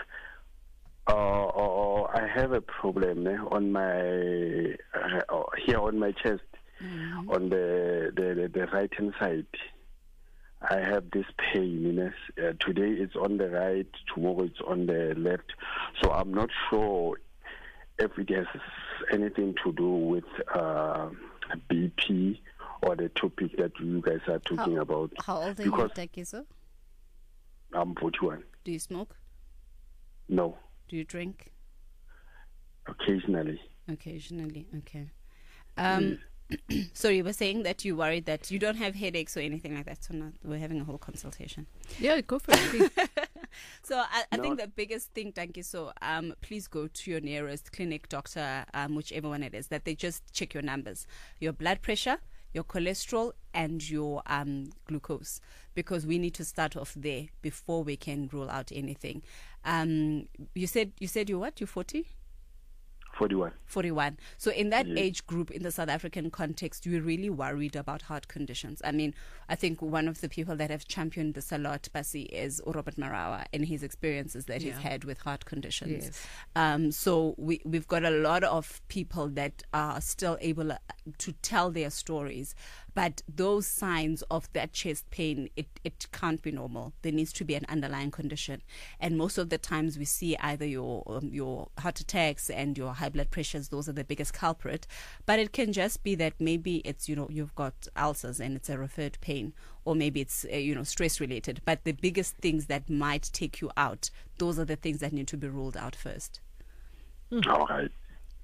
uh, uh, I have a problem eh, on my uh, here on my chest, mm. on the, the the right hand side. I have this pain. Yes. Uh, today it's on the right, tomorrow it's on the left. So I'm not sure if it has anything to do with uh, B P or the topic that you guys are talking how, about. How old are because you, Takiso? I'm forty-one. Do you smoke? No. Do you drink? Occasionally. Occasionally, okay. Um, mm. So you were saying that you worried that you don't have headaches or anything like that, so not, we're having a whole consultation. Yeah, go for it. So I, I no. think the biggest thing, thank you. So um, please go to your nearest clinic, doctor, um, whichever one it is, that they just check your numbers, your blood pressure, your cholesterol, and your um, glucose, because we need to start off there before we can rule out anything. Um, you said you said you're what? You're forty? forty-one. forty-one. So in that yes. age group, in the South African context, we're really worried about heart conditions. I mean, I think one of the people that have championed this a lot, Pasi, is Robert Marawa and his experiences that yeah. he's had with heart conditions. Yes. Um, so we, we've got a lot of people that are still able to tell their stories. But those signs of that chest pain, it, it can't be normal. There needs to be an underlying condition. And most of the times we see either your um, your heart attacks and your high blood pressures, those are the biggest culprit. But it can just be that maybe it's, you know, you've got ulcers and it's a referred pain, or maybe it's, uh, you know, stress related. But the biggest things that might take you out, those are the things that need to be ruled out first. Mm. All right.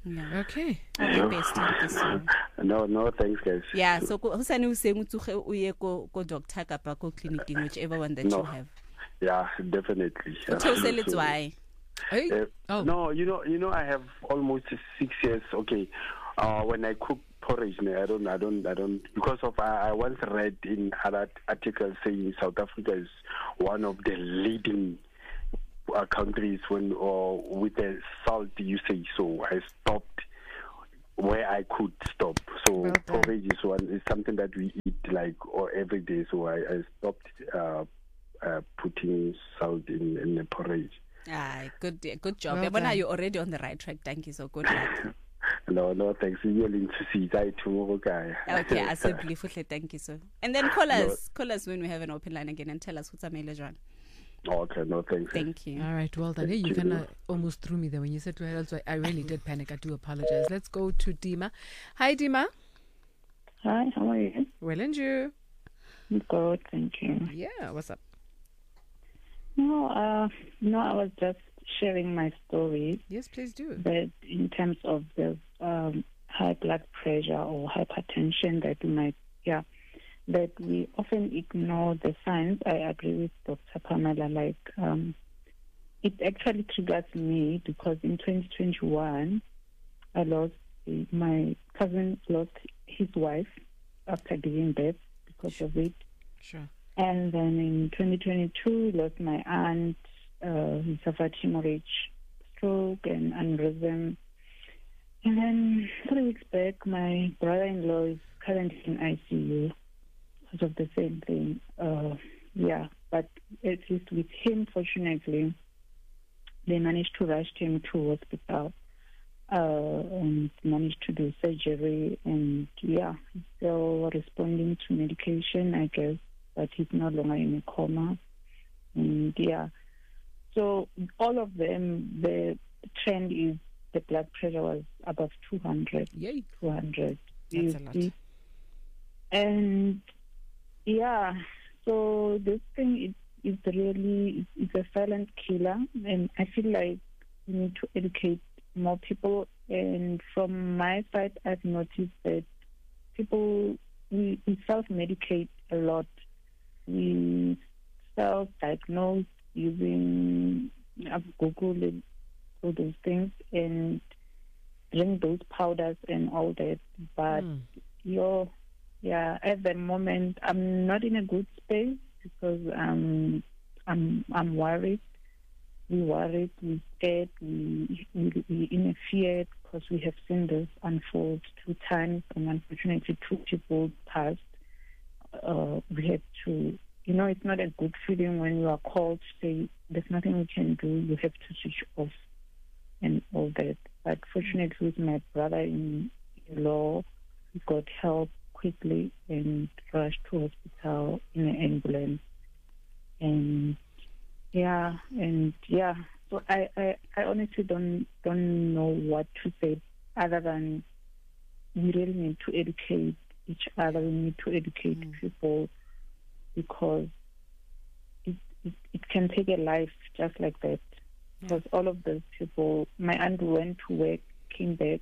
Yeah. Okay. All the best in this year. No, no, thanks, guys. Yeah, so go hosane o seng o tsoge o ye ko ko doctor kapa ko clinicing, whichever one that No. you have. Yeah, definitely. O theoseletse why? Uh, oh. No, you know, you know, I have almost six years. Okay, uh, when I cook porridge, I don't, I don't, I don't, because of I, I once read in other articles saying South Africa is one of the leading uh, countries when or with the salt usage. So I stopped where I could stop. So Well done. porridge is one is something that we eat like or every day. So I, I stopped uh, uh, putting salt in, in the porridge. Ah, good good job. Well Yeah, but now done. you're already on the right track. Thank you. So good luck. No, no, thanks. You're willing to see that tomorrow, guy. Okay, I said Fuhle, thank you, sir. And then call us, call us when we have an open line again and tell us what's Amela John. Okay, no, thanks. Thank you. All right, well done. Hey, you kind of almost threw me there when you said to her. Also, I really did panic. I do apologize. Let's go to Dima. Hi, Dima. Hi, how are you? Well, and you? Good, thank you. Yeah, what's up? No, uh, no, I was just sharing my story. Yes, please do. But in terms of the um, high blood pressure or hypertension that we might, yeah, that we often ignore the signs. I agree with Doctor Pamela. Like, um, it actually triggers me because in twenty twenty-one, I lost my cousin lost his wife after giving birth because of it. Sure. And then in twenty twenty-two, lost my aunt. Uh, he suffered hemorrhage, stroke, and aneurysm. And then three weeks back, my brother-in-law is currently in I C U because of the same thing. Uh, yeah, but at least with him, fortunately, they managed to rush him to hospital uh, and managed to do surgery. And yeah, he's still responding to medication, I guess, but he's no longer in a coma. And yeah. So all of them, the trend is the blood pressure was above two hundred. Yay. two hundred. That's a lot. See? And yeah, so this thing is, is really, it's a silent killer. And I feel like we need to educate more people. And from my side, I've noticed that people, we, we self-medicate a lot. We self-diagnose using uh, Google and all those things and drink those powders and all that. But Mm. you're, yeah, at the moment I'm not in a good space because um, I'm I'm worried. We worried, we scared, we we, we in a fear because we have seen this unfold two times, and unfortunately two people passed. Uh, we had to. You know, it's not a good feeling when you are called to say there's nothing we can do, you have to switch off and all that. But fortunately with my brother-in-law, he got help quickly and rushed to hospital in an ambulance. And yeah, and yeah, so I, I, I honestly don't don't know what to say other than we really need to educate each other, we need to educate mm. people. Because it, it it can take a life just like that. Because all of those people, my aunt went to work, came back,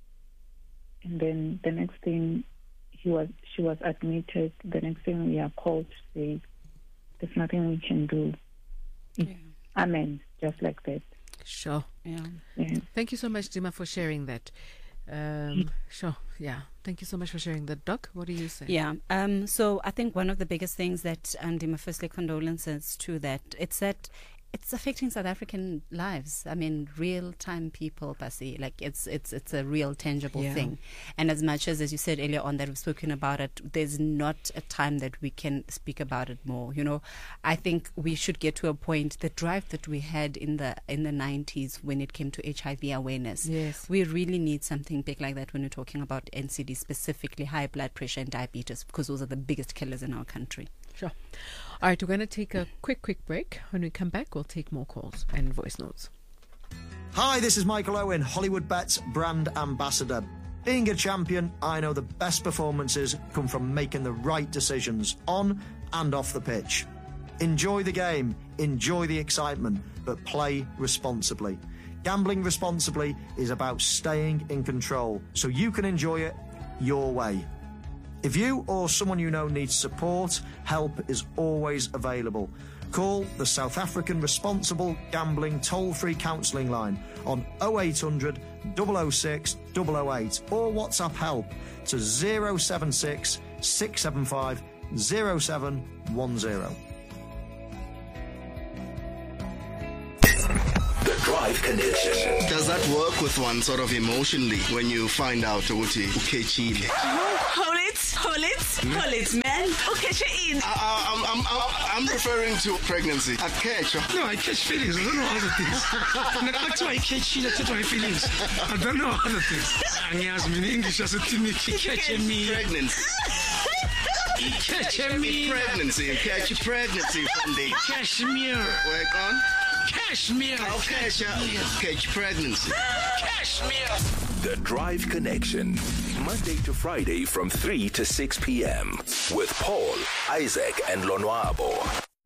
and then the next thing he was she was admitted. The next thing we are called to say, "There's nothing we can do." Yeah. Amen. Just like that. Sure. Yeah. yeah. Thank you so much, Dima, for sharing that. Um, sure. Yeah. Thank you so much for sharing that. Doc, what do you say? Yeah. Um, so I think one of the biggest things that, and um, firstly, condolences to that, it's that it's affecting South African lives. I mean, real-time people, Pasi. Like, it's it's it's a real, tangible Yeah. thing. And as much as, as you said earlier on, that we've spoken about it, there's not a time that we can speak about it more. You know, I think we should get to a point, the drive that we had in the in the nineties when it came to H I V awareness. Yes. We really need something big like that when we're talking about N C D, specifically high blood pressure and diabetes, because those are the biggest killers in our country. Sure. All right, we're going to take a quick, quick break. When we come back, we'll take more calls and voice notes. Hi, this is Michael Owen, Hollywood Bets brand ambassador. Being a champion, I know the best performances come from making the right decisions on and off the pitch. Enjoy the game, enjoy the excitement, but play responsibly. Gambling responsibly is about staying in control, so you can enjoy it your way. If you or someone you know needs support, help is always available. Call the South African Responsible Gambling toll-free counselling line on oh eight hundred, double oh six, double oh eight or WhatsApp help to oh seven six, six seven five, oh seven one oh. The Drive Connection. Does that work with one sort of emotionally when you find out ukuthi ukechile? Hold it, hold it, hold it, man. Okay, in. I'm, I'm, I'm, I'm referring to pregnancy. I catch. No, I catch feelings. I don't know other things. That's why I catch you. That's why feelings. I don't know other things. Angiyazi mina English asethini catch me. Pregnancy. Catch me. Pregnancy. Catch pregnancy from the cashmere. Work on. Cashmere. I'll catch ya. Catch pregnancy. Cashmere. The Drive Connection. Monday to Friday from three to six p.m. with Paul, Isaac, and Lonwabo.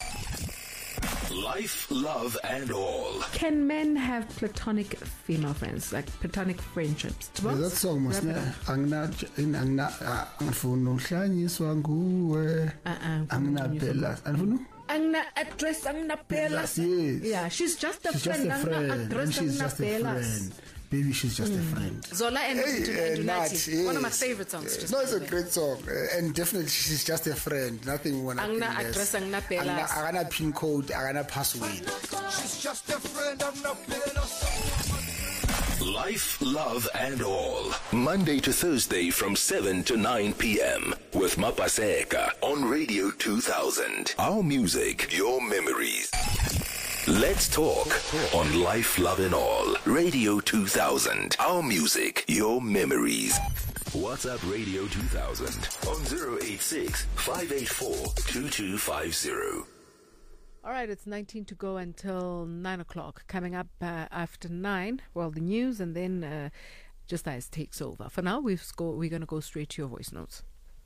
Life, love, and all. Can men have platonic female friends, like platonic friendships? That song must not. Angna angna angfuna uhlanyiswa nguwe. Angna phela. Angfuna? Angna address angna phela. Yes. Yeah, she's just a she's friend. Just a friend. Address she's just a friend. Baby, she's just mm. a friend. Zola and hey, uh, Nat, yes. One of my favorite songs. Uh, no, it's a great song, uh, and definitely she's just a friend. Nothing more. Angna address angna phela. Angna pin code. Angna password. She's just a friend. Angna phela. Life, love, and all. Monday to Thursday from seven to nine p.m. with Mapaseka on Radio two thousand. Our music, your memories. Let's talk on Life, Love, and All. Radio two thousand. Our music, your memories. WhatsApp Radio two thousand on zero eight six, five eight four, two two five zero. All right, it's nineteen to go until nine o'clock. Coming up uh, after nine, well, the news, and then uh, Just As takes over. For now, we've sco- we're going to go straight to your voice notes.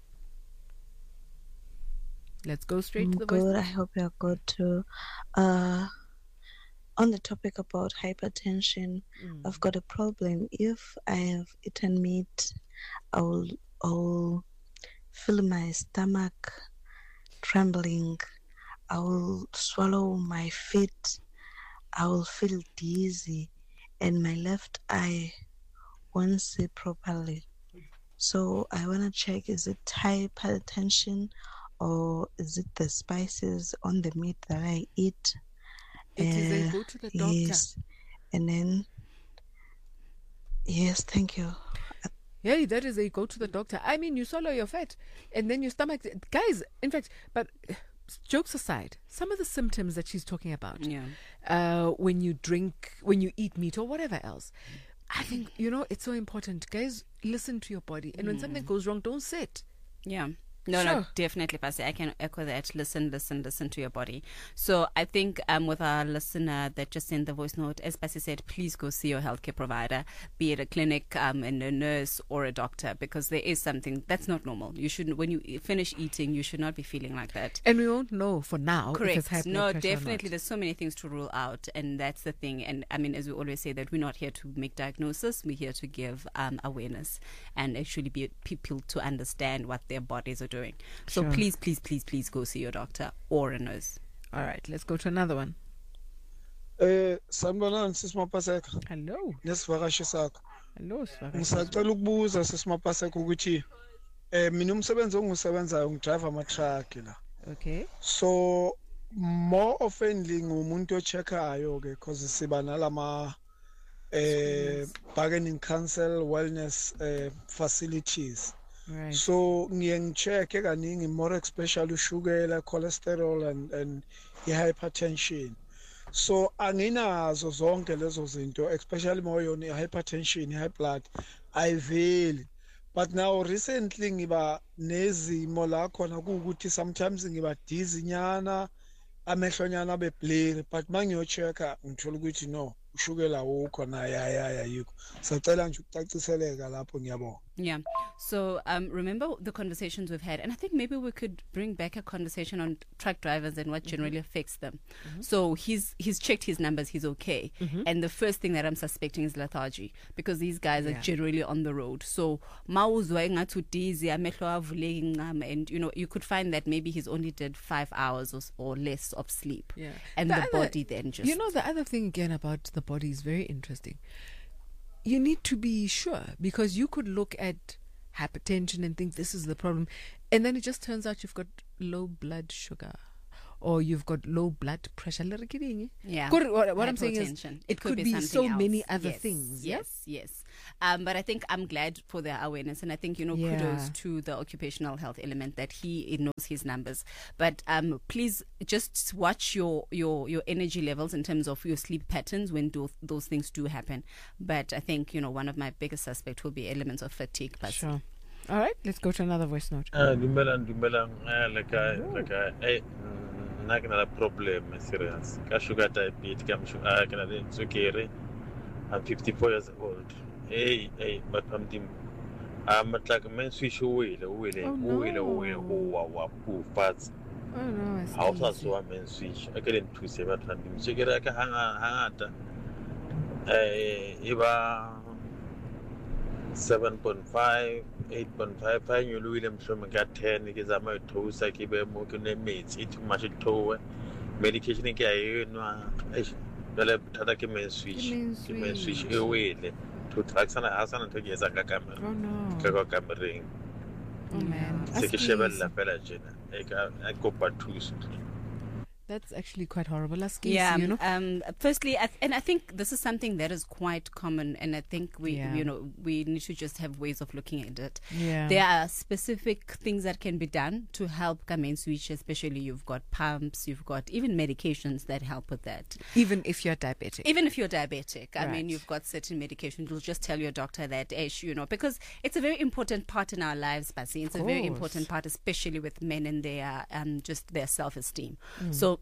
Let's go straight I'm to the voice good. notes. I hope you're good too. Uh, on the topic about hypertension, mm. I've got a problem. If I have eaten meat, I'll, I'll feel my stomach trembling. I will swallow my feet. I will feel dizzy, and my left eye won't see properly. So I want to check, is it hypertension or is it the spices on the meat that I eat? It uh, is a go to the doctor. Yes. And then, yes, thank you. Yeah, that is a go to the doctor. I mean, you swallow your fat and then your stomach. Guys, in fact, but jokes aside, some of the symptoms that she's talking about, yeah. uh, when you drink, when you eat meat or whatever else, I think, you know, it's so important. Guys, listen to your body. And when Mm. something goes wrong, don't sit. Yeah. No, Sure. no, definitely, Pasi. I can echo that. Listen, listen, listen to your body. So I think um, with our listener that just sent the voice note, as Pasi said, please go see your healthcare provider, be it a clinic um, and a nurse or a doctor, because there is something that's not normal. You shouldn't, when you finish eating, you should not be feeling like that. And we won't know for now. Correct. If it's high blood No, pressure or definitely. not. There's so many things to rule out, and that's the thing. And I mean, as we always say, that we're not here to make diagnosis. We're here to give um, awareness and actually be people to understand what their bodies are doing. So Sure. please, please, please, please go see your doctor or a nurse. All right, let's go to another one. Eh, sanibonani sisimapaseka. Hello. Nesivakashi sakho. Hello, sivakashi. Ngisacela ukubuza sisimapaseka ukuthi eh mina umsebenzi ongisebenzayo ngidrive ama truck la. Okay. So more oftenly ngumuntu ocheckayo ke because siba nalama eh bargaining council wellness eh, facilities. Right. So ngiye ngicheck kaningi more especially ushukela, cholesterol and and hypertension. So anginazo zonke lezo zinto, especially more yona hypertension, high blood ayiveli. But now recently ngiba nezimo la khona ukuthi sometimes ngiba dizzy nyana, amehlonyana be blur, but mangiyo checka ngithola ukuthi no, ushukela awukho na ya ya ya yikho sacela nje ukucaciseleka lapho ngiyabonga. Yeah. So um, remember the conversations we've had, and I think maybe we could bring back a conversation on truck drivers and what generally mm-hmm. affects them. Mm-hmm. So he's he's checked his numbers, he's okay. Mm-hmm. And the first thing that I'm suspecting is lethargy, because these guys yeah. are generally on the road. So mauzwa ngatu dizzy, amehlo avuleki ncam, and you know you could find that maybe he's only did five hours or, or less of sleep. Yeah. And the, the other, body then just you know the other thing again about the body is very interesting. You need to be sure, because you could look at hypertension and think this is the problem, and then it just turns out you've got low blood sugar or you've got low blood pressure. Yeah. What, what I'm saying is it, it could, could be, be so else. many other yes, things. Yes, yeah? yes. Um, but I think I'm glad for their awareness, and I think, you know, yeah. kudos to the occupational health element that he knows his numbers. But um, please just watch your, your, your energy levels in terms of your sleep patterns when do, those things do happen. But I think, you know, one of my biggest suspects will be elements of fatigue. But sure. All right, let's go to another voice note. Uh, Dumelang, dumelang. Uh, like I, like I, I can have a problem, serious. I sugar diabetes, I can have sukiri. I'm fifty-four years old. Hey, hey, but I'm the, I'm like a man switch away, away, away, away, away, away, fast. Oh no, I How fast do I man switch? I couldn't two seven hundred. Check it, I can hang on, hang on. Eh, iba seven point five, eight point five. I knew William Sherman got ten because I'm a toast. I keep a more than mates. Eat too much toe. Medication in care, no. Well, I can man switch. Can switch away. Two tracks and a house and two years a camera. Oh no. Cago camera. Oh man. Take a shovel, la bella jenna. I go back to That's actually quite horrible. Last yeah. you know. Um. Firstly, I th- and I think this is something that is quite common, and I think we, yeah. you know, we need to just have ways of looking at it. Yeah. There are specific things that can be done to help come in switch. Especially, you've got pumps, you've got even medications that help with that. Even if you're diabetic. Even if you're diabetic, I right. mean, you've got certain medications. You'll just tell your doctor that, ish, you know, because it's a very important part in our lives, Basi. It's a very important part, especially with men and their um just their self-esteem. Mm. So.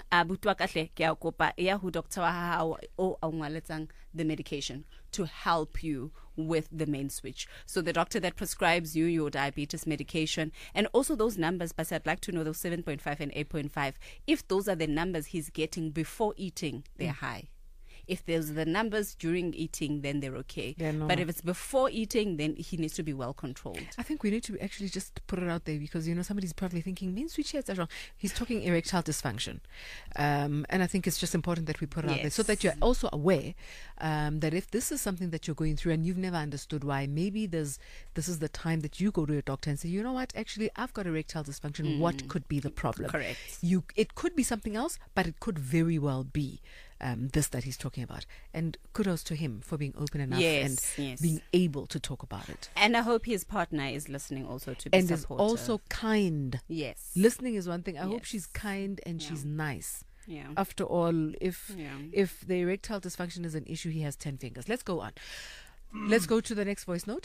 The medication to help you with the main switch. So the doctor that prescribes you your diabetes medication, and also those numbers, but I'd like to know those seven point five and eight point five, if those are the numbers he's getting before eating, they're mm. high. If there's the numbers during eating, then they're okay. Yeah, no. But if it's before eating, then he needs to be well controlled. I think we need to actually just put it out there, because, you know, somebody's probably thinking, main switch heads are wrong. He's talking erectile dysfunction. Um, and I think it's just important that we put it yes. out there so that you're also aware um, that if this is something that you're going through and you've never understood why, maybe there's this is the time that you go to your doctor and say, you know what, actually, I've got erectile dysfunction. Mm. What could be the problem? Correct. You, it could be something else, but it could very well be Um, this that he's talking about. And kudos to him for being open enough yes, and yes. being able to talk about it. And I hope his partner is listening also to be and supportive. is also kind. Yes. Listening is one thing. I yes. hope she's kind and yeah. she's nice. Yeah. After all, if yeah. if the erectile dysfunction is an issue, he has ten fingers. Let's go on. Let's go to the next voice note.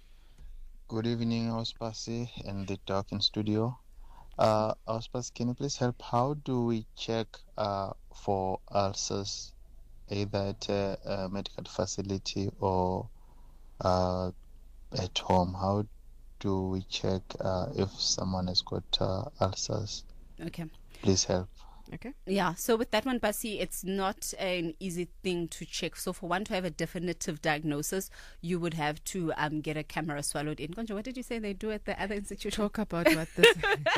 Good evening, Auspasi and the talking studio. Uh, Auspasi, can you please help? How do we check uh, for ulcers, either at a, a medical facility or uh, at home? How do we check uh, if someone has got uh, ulcers? Okay. Please help. Okay. Yeah, so with that one, Basi, it's not an easy thing to check. So for one to have a definitive diagnosis, you would have to um, get a camera swallowed in. Konjo, what did you say they do at the other institution? Talk about what this...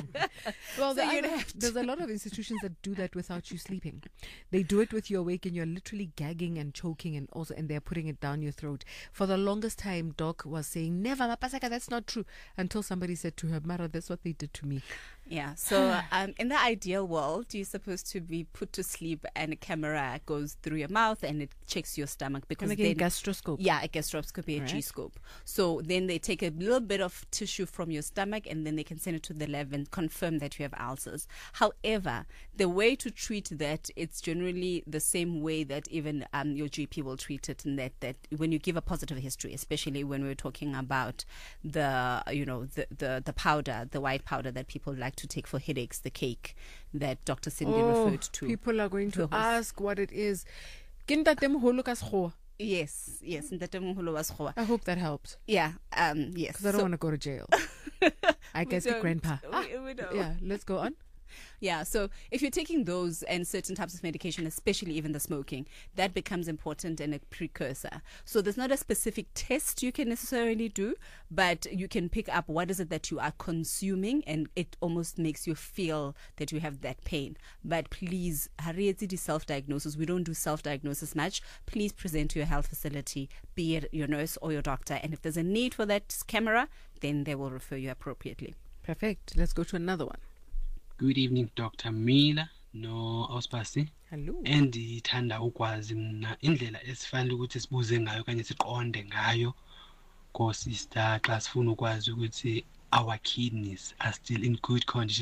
well, so the you'd other, have to... there's a lot of institutions that do that without you sleeping. They do it with you awake and you're literally gagging and choking, and also and they're putting it down your throat. For the longest time, Doc was saying, never, Mapaseka, that's not true. Until somebody said to her, Mara, that's what they did to me. Yeah, so um, in the ideal world, you're supposed to be put to sleep and a camera goes through your mouth and it checks your stomach. Because like then, a gastroscope. Yeah, a gastroscopy, a right. G-scope. So then they take a little bit of tissue from your stomach and then they can send it to the lab and confirm that you have ulcers. However, the way to treat that, it's generally the same way that even um, your G P will treat it, in that, that when you give a positive history, especially when we're talking about the, you know, the, the, the powder, the white powder that people like to take for headaches, the cake that Doctor Cindy oh, referred to. People are going to ask what it is. Ke ntate moholo ka sekgowa. Yes, yes, ntate moholo wa sekgowa. I hope that helps. Yeah, um, yes. Because I don't So- want to go to jail. I can speak don't. grandpa. We- we don't. Yeah, let's go on. Yeah, so if you're taking those and certain types of medication, especially even the smoking, that becomes important and a precursor. So there's not a specific test you can necessarily do, but you can pick up what is it that you are consuming, and it almost makes you feel that you have that pain. But please, harieti di self-diagnosis. We don't do self-diagnosis much. Please present to your health facility, be it your nurse or your doctor. And if there's a need for that camera, then they will refer you appropriately. Perfect. Let's go to another one. Good evening, Doctor Mila. No, Auspasi. Hello. Endithanda ukwazi mna indlela esifanele ukuthi sibuze ngayo kanye siqonde ngayo ko sister xa sifuna ukwazi ukuthi our kidneys are still in good condition.